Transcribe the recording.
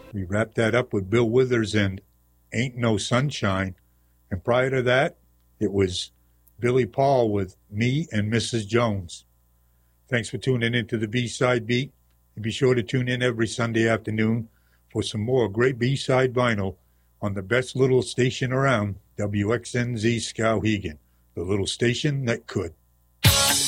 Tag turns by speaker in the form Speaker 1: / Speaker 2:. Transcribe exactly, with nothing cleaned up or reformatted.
Speaker 1: We wrapped that up with Bill Withers and Ain't No Sunshine. And prior to that, it was Billy Paul with Me and Missus Jones. Thanks for tuning in to the B-Side Beat. And be sure to tune in every Sunday afternoon for some more great B-Side vinyl on the best little station around, W X N Z Skowhegan, the little station that could.